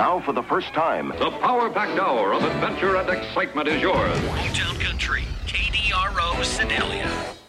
Now, for the first time, the power-packed hour of adventure and excitement is yours. Hometown Country, KDRO Sedalia.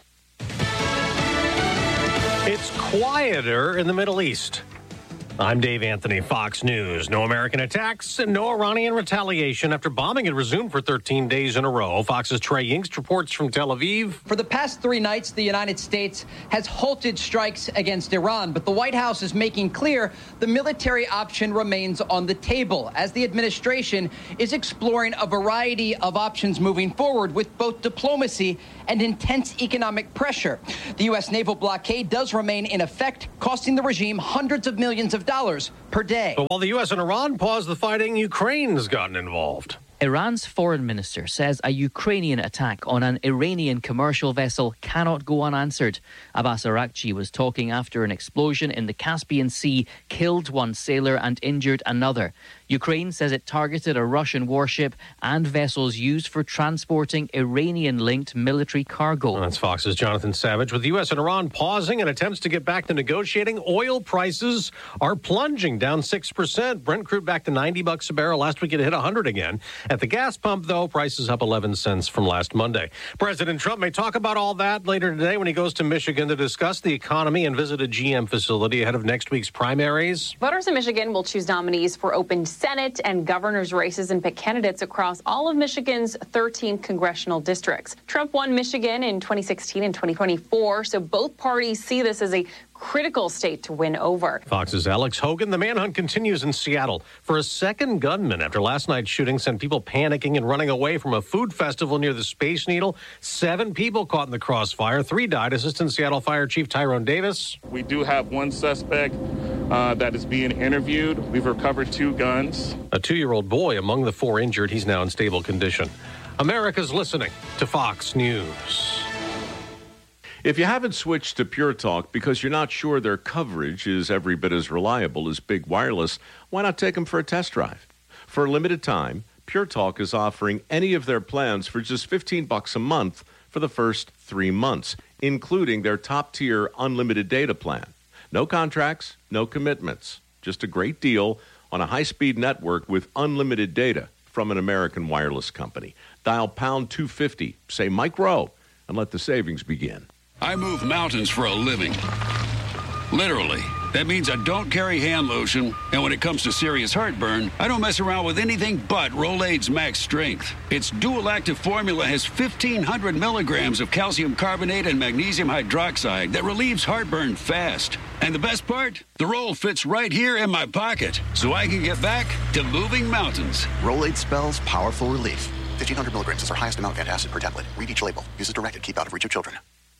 It's quieter in the Middle East. I'm Dave Anthony, Fox News. No American attacks and no Iranian retaliation after bombing had resumed for 13 days in a row. Fox's Trey Yingst reports from Tel Aviv. For the past 3 nights, the United States has halted strikes against Iran, but the White House is making clear the military option remains on the table as the administration is exploring a variety of options moving forward with both diplomacy and intense economic pressure. The U.S. naval blockade does remain in effect, costing the regime hundreds of millions of dollars per day. But while the U.S. and Iran pause the fighting, Ukraine's gotten involved. Iran's foreign minister says a Ukrainian attack on an Iranian commercial vessel cannot go unanswered. Abbas Araghchi was talking after an explosion in the Caspian Sea killed one sailor and injured another. Ukraine says it targeted a Russian warship and vessels used for transporting Iranian-linked military cargo. That's Fox's Jonathan Savage. With the U.S. and Iran pausing and attempts to get back to negotiating, oil prices are plunging, down 6%. Brent crude back to $90 a barrel. Last week it hit 100 again. At the gas pump, though, prices up 11 cents from last Monday. President Trump may talk about all that later today when he goes to Michigan to discuss the economy and visit a GM facility ahead of next week's primaries. Voters in Michigan will choose nominees for open Senate and governor's races and pick candidates across all of Michigan's 13 congressional districts. Trump won Michigan in 2016 and 2024, so both parties see this as a critical state to win over. Fox's Alex Hogan. The manhunt continues in Seattle for a second gunman after last night's shooting sent people panicking and running away from a food festival near the Space Needle. 7 people caught in the crossfire. 3 died. Assistant Seattle Fire Chief Tyrone Davis. We do have one suspect that is being interviewed. We've recovered 2 guns. A 2-year-old boy among the 4 injured. He's now in stable condition. America's listening to Fox News. If you haven't switched to Pure Talk because you're not sure their coverage is every bit as reliable as Big Wireless, why not take them for a test drive? For a limited time, Pure Talk is offering any of their plans for just $15 a month for the first 3 months, including their top-tier unlimited data plan. No contracts, no commitments, just a great deal on a high-speed network with unlimited data from an American wireless company. Dial pound 250, say Mike Rowe, and let the savings begin. I move mountains for a living. Literally. That means I don't carry hand lotion, and when it comes to serious heartburn, I don't mess around with anything but Rolaids Max Strength. Its dual-active formula has 1,500 milligrams of calcium carbonate and magnesium hydroxide that relieves heartburn fast. And the best part? The roll fits right here in my pocket, so I can get back to moving mountains. Rolaids spells powerful relief. 1,500 milligrams is our highest amount of antacid per tablet. Read each label. Use as directed. Keep out of reach of children.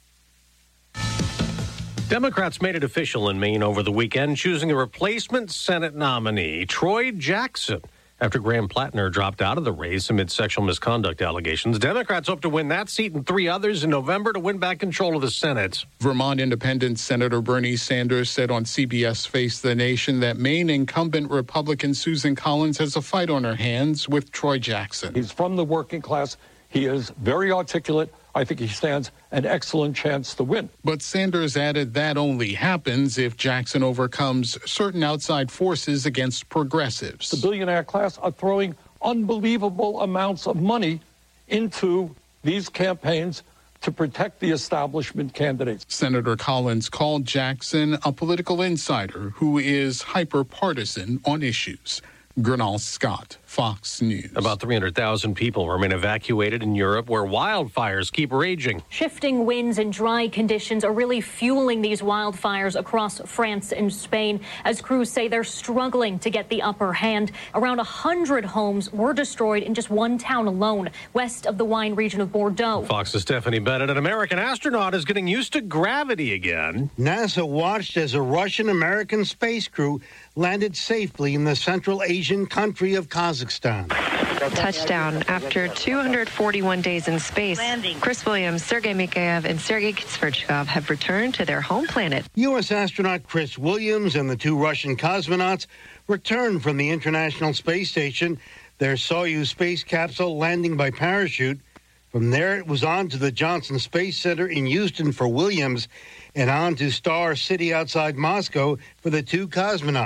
Democrats made it official in Maine over the weekend, choosing a replacement Senate nominee, Troy Jackson. After Graham Plattner dropped out of the race amid sexual misconduct allegations, Democrats hope to win that seat and 3 others in November to win back control of the Senate. Vermont Independent Senator Bernie Sanders said on CBS Face the Nation that Maine incumbent Republican Susan Collins has a fight on her hands with Troy Jackson. He's from the working class. He is very articulate. I think he stands an excellent chance to win. But Sanders added that only happens if Jackson overcomes certain outside forces against progressives. The billionaire class are throwing unbelievable amounts of money into these campaigns to protect the establishment candidates. Senator Collins called Jackson a political insider who is hyper-partisan on issues. Gernal Scott, Fox News. About 300,000 people remain evacuated in Europe where wildfires keep raging. Shifting winds and dry conditions are really fueling these wildfires across France and Spain, as crews say they're struggling to get the upper hand. Around 100 homes were destroyed in just one town alone, west of the wine region of Bordeaux. Fox's Stephanie Bennett. An American astronaut is getting used to gravity again. NASA watched as a Russian-American space crew landed safely in the Central Asian country of Kazakhstan. Touchdown after 241 days in space. Chris Williams, Sergei Mikheyev, and Sergei Svechnikov have returned to their home planet. U.S. astronaut Chris Williams and the 2 Russian cosmonauts returned from the International Space Station, their Soyuz space capsule landing by parachute. From there, it was on to the Johnson Space Center in Houston for Williams and on to Star City outside Moscow for the 2 cosmonauts.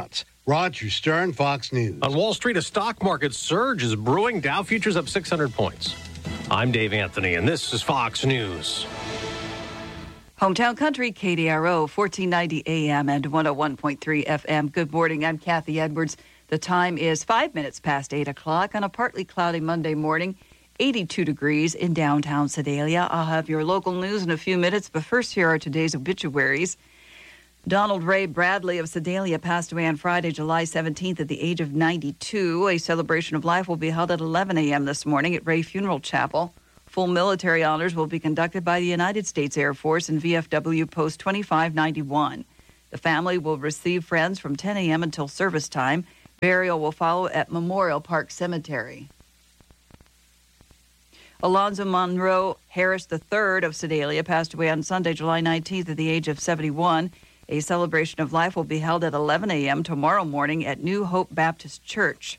Roger Stern, Fox News. On Wall Street, a stock market surge is brewing. Dow futures up 600 points. I'm Dave Anthony, and this is Fox News. Hometown Country, KDRO, 1490 AM and 101.3 FM. Good morning. I'm Kathy Edwards. The time is 5 minutes past 8 o'clock on a partly cloudy Monday morning. 82 degrees in downtown Sedalia. I'll have your local news in a few minutes, but first here are today's obituaries. Donald Ray Bradley of Sedalia passed away on Friday, July 17th at the age of 92. A celebration of life will be held at 11 a.m. this morning at Ray Funeral Chapel. Full military honors will be conducted by the United States Air Force in VFW Post 2591. The family will receive friends from 10 a.m. until service time. Burial will follow at Memorial Park Cemetery. Alonzo Monroe Harris III of Sedalia passed away on Sunday, July 19th at the age of 71. A celebration of life will be held at 11 a.m. tomorrow morning at New Hope Baptist Church.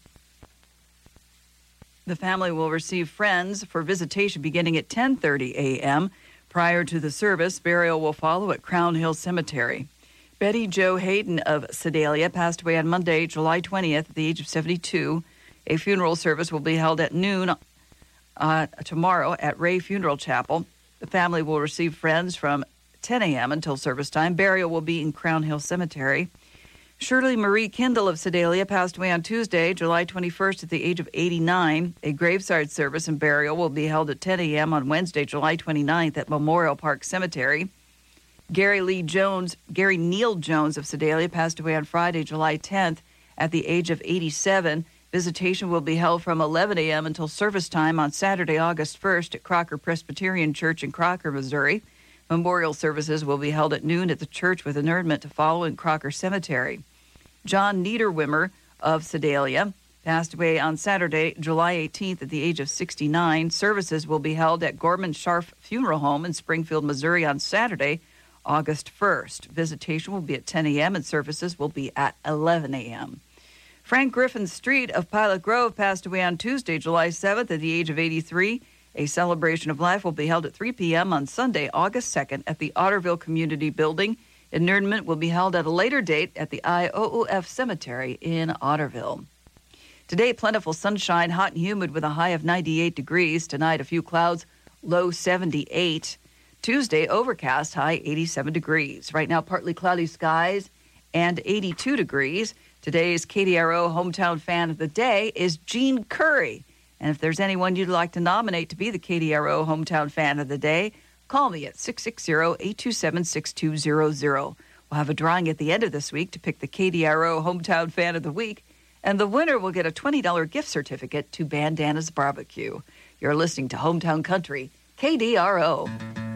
The family will receive friends for visitation beginning at 10:30 a.m. Prior to the service, burial will follow at Crown Hill Cemetery. Betty Jo Hayden of Sedalia passed away on Monday, July 20th at the age of 72. A funeral service will be held at noon tomorrow at Ray Funeral Chapel. The family will receive friends from 10 a.m. until service time. Burial will be in Crown Hill Cemetery. Shirley Marie Kindle of Sedalia passed away on Tuesday, July 21st at the age of 89. A graveside service and burial will be held at 10 a.m. on Wednesday, July 29th at Memorial Park Cemetery. Gary Neal Jones of Sedalia passed away on Friday, July 10th at the age of 87. Visitation will be held from 11 a.m. until service time on Saturday, August 1st at Crocker Presbyterian Church in Crocker, Missouri. Memorial services will be held at noon at the church with interment to follow in Crocker Cemetery. John Niederwimmer of Sedalia passed away on Saturday, July 18th at the age of 69. Services will be held at Gorman Scharf Funeral Home in Springfield, Missouri on Saturday, August 1st. Visitation will be at 10 a.m. and services will be at 11 a.m. Frank Griffin Street of Pilot Grove passed away on Tuesday, July 7th at the age of 83. A celebration of life will be held at 3 p.m. on Sunday, August 2nd at the Otterville Community Building. Interment will be held at a later date at the IOOF Cemetery in Otterville. Today, plentiful sunshine, hot and humid with a high of 98 degrees. Tonight, a few clouds, low 78. Tuesday, overcast, high 87 degrees. Right now, partly cloudy skies and 82 degrees. Today's KDRO Hometown Fan of the Day is Gene Curry. And if there's anyone you'd like to nominate to be the KDRO Hometown Fan of the Day, call me at 660-827-6200. We'll have a drawing at the end of this week to pick the KDRO Hometown Fan of the Week, and the winner will get a $20 gift certificate to Bandana's Barbecue. You're listening to Hometown Country, KDRO.